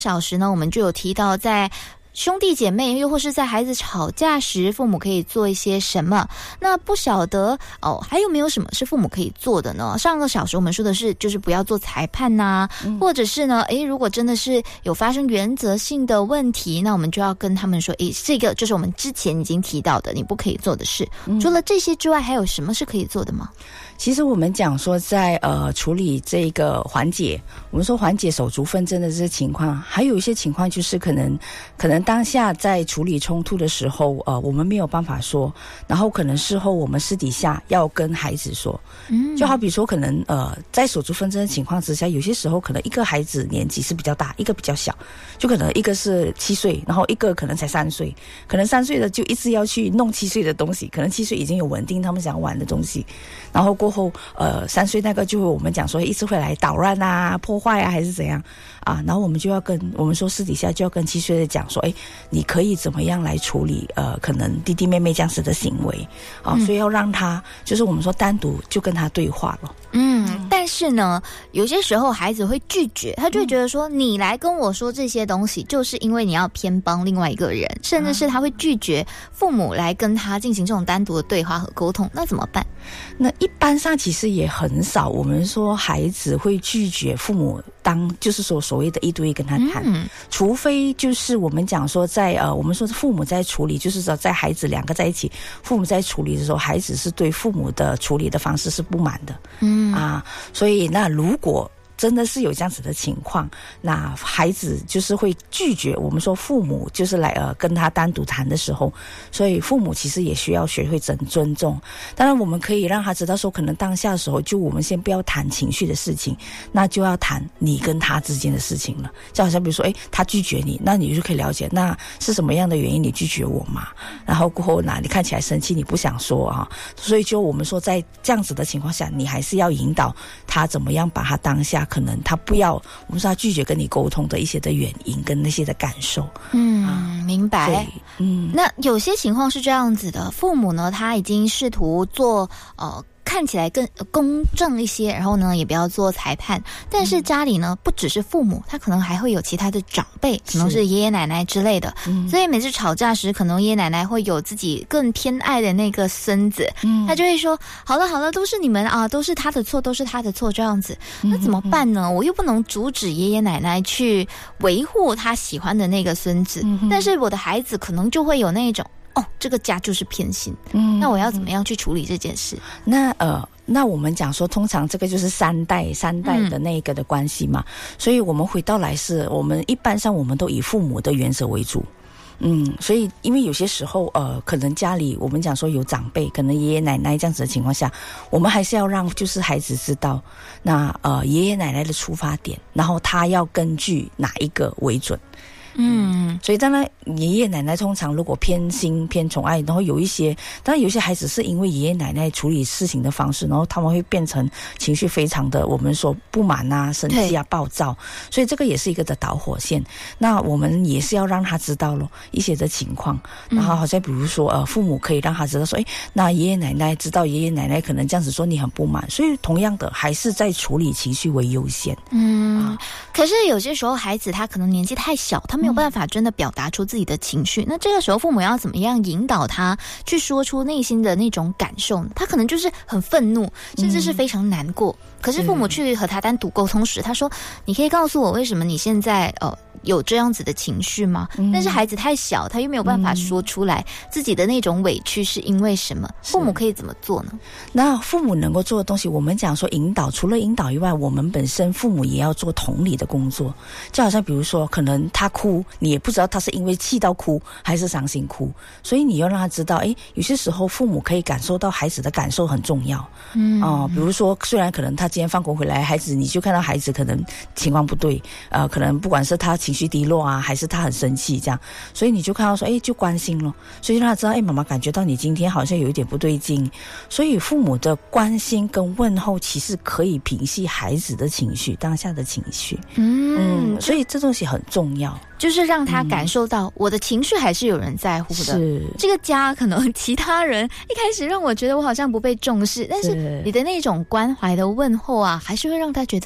小时呢，我们就有提到在兄弟姐妹又或是在孩子吵架时，父母可以做一些什么。那不晓得还有没有什么是父母可以做的呢？上个小时我们说的是就是不要做裁判啊，或者是呢如果真的是有发生原则性的问题，那我们就要跟他们说这个就是我们之前已经提到的你不可以做的事。除了这些之外，还有什么是可以做的吗？ 其实我们讲说在处理这个缓解，我们说缓解手足纷争的这些情况，还有一些情况就是可能当下在处理冲突的时候我们没有办法说，然后可能事后我们私底下要跟孩子说。就好比说可能在手足纷争的情况之下，有些时候可能一个孩子年纪是比较大，一个比较小，就可能一个是7岁，然后一个可能才3岁，可能3岁的就一直要去弄7岁的东西，可能7岁已经有稳定他们想玩的东西，然后过后3岁那个就会我们讲说一直会来捣乱啊、破坏啊还是怎样啊，然后我们就要跟我们说私底下就要跟7岁的讲说你可以怎么样来处理可能弟弟妹妹这样子的行为所以要让他就是我们说单独就跟他对话了。 但是呢有些时候孩子会拒绝，他就会觉得说你来跟我说这些东西就是因为你要偏帮另外一个人，甚至是他会拒绝父母来跟他进行这种单独的对话和沟通，那怎么办？ 那一般上其实也很少我们说孩子会拒绝父母就是说所谓的一对一跟他谈，除非就是我们讲说在我们说是父母在处理，就是说在孩子两个在一起，父母在处理的时候，孩子是对父母的处理的方式是不满的。所以那如果真的是有这样子的情况，那孩子就是会拒绝我们说父母就是来跟他单独谈的时候，所以父母其实也需要学会尊重。当然我们可以让他知道说可能当下的时候就我们先不要谈情绪的事情，那就要谈你跟他之间的事情了。就好像比如说他拒绝你，那你就可以了解那是什么样的原因你拒绝我嘛，然后过后你看起来生气你不想说所以就我们说在这样子的情况下，你还是要引导他怎么样把他当下可能他不要我们说他拒绝跟你沟通的一些的原因跟那些的感受。 明白。那有些情况是这样子的，父母呢他已经试图做看起来更公正一些，然后呢也不要做裁判，但是家里呢不只是父母，他可能还会有其他的长辈，可能是爷爷奶奶之类的，所以每次吵架时可能爷爷奶奶会有自己更偏爱的那个孙子，他就会说好了都是你们都是他的错这样子。那怎么办呢？我又不能阻止爷爷奶奶去维护他喜欢的那个孙子，但是我的孩子可能就会有那种这个家就是偏心，那我要怎么样去处理这件事？ 那我们讲说通常这个就是三代的那个的关系嘛，所以我们回到来是我们一般上我们都以父母的原则为主。所以因为有些时候可能家里我们讲说有长辈，可能爷爷奶奶这样子的情况下，我们还是要让就是孩子知道那爷爷奶奶的出发点，然后他要根据哪一个为准。所以当然爷爷奶奶通常如果偏心偏宠爱，然后当然有些孩子是因为爷爷奶奶处理事情的方式，然后他们会变成情绪非常的我们说不满啊、生气啊、暴躁，所以这个也是一个的导火线。那我们也是要让他知道咯一些的情况，然后好像比如说父母可以让他知道说那爷爷奶奶知道爷爷奶奶可能这样子说你很不满，所以同样的还是在处理情绪为优先。 可是有些时候孩子他可能年纪太小，他没有办法真的表达出自己的情绪，那这个时候父母要怎么样引导他去说出内心的那种感受呢？他可能就是很愤怒，甚至是非常难过，可是父母去和他单独沟通时，他说你可以告诉我为什么你现在有这样子的情绪吗？但是孩子太小，他又没有办法说出来自己的那种委屈是因为什么，父母可以怎么做呢？ 那父母能够做的东西，我们讲说引导，除了引导以外，我们本身父母也要做同理的工作。就好像比如说可能他哭，你也不知道他是因为气到哭还是伤心哭，所以你要让他知道有些时候父母可以感受到孩子的感受很重要。比如说虽然可能他今天放工回来，孩子你就看到孩子可能情况不对，可能不管是他情绪低落啊，还是他很生气这样，所以你就看到说就关心咯，所以让他知道妈妈感觉到你今天好像有一点不对劲，所以父母的关心跟问候其实可以平息孩子的情绪，当下的情绪。所以这东西很重要， 就是让他感受到我的情绪还是有人在乎的。 是这个家可能其他人一开始让我觉得我好像不被重视，但是你的那种关怀的问候啊，还是会让他觉得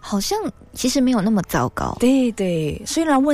好像其实没有那么糟糕。 对对，虽然问